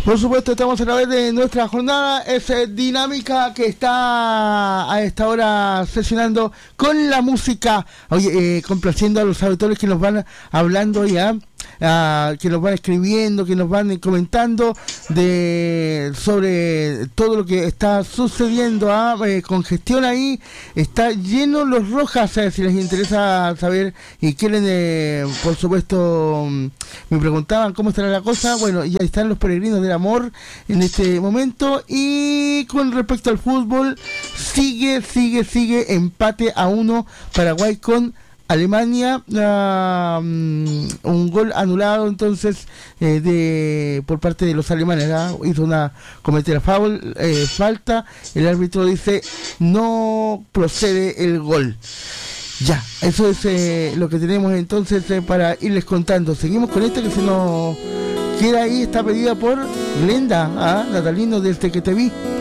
Por supuesto, estamos a través de nuestra jornada, es dinámica que está a esta hora sesionando con la música, oye, complaciendo a los auditores que nos van hablando ya, que nos van escribiendo, que nos van comentando sobre todo lo que está sucediendo, congestión ahí, está lleno los Rojas, si les interesa saber y quieren, por supuesto, me preguntaban cómo estará la cosa. Bueno, ya están los peregrinos del amor en este momento. Y con respecto al fútbol, sigue empate a 1 Paraguay con Alemania, un gol anulado entonces por parte de los alemanes, hizo cometer falta, el árbitro dice no procede el gol. Ya, eso es lo que tenemos entonces para irles contando. Seguimos con esta que se nos queda ahí, está pedida por Glenda, Natalino, desde que te vi.